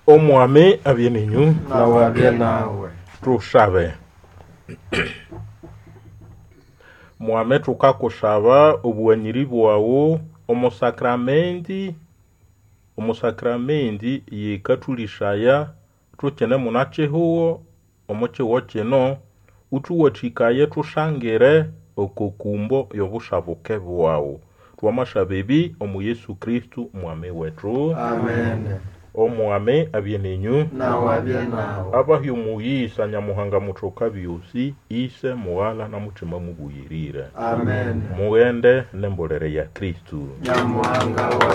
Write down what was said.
Omwami abye ninyu nawe abye nawe. tushabe. Mwame tukakushaba obuwanyiri bwawo omusakramenti yikatulishaya tukene munachehuo omuchewo kino utuwathikaye tushangire okokumbo yobushabuke bwawo twamashabebi omu Yesu Kristu mwami wetu. Amen. Omwami abye ninyu nawe abye nawe. abahyumuyisa nyamuhanga mutoka byusi ise muwala na mutima mubuyirire. Amen. Muende nembolere ya Kristu. Nyamuhanga wa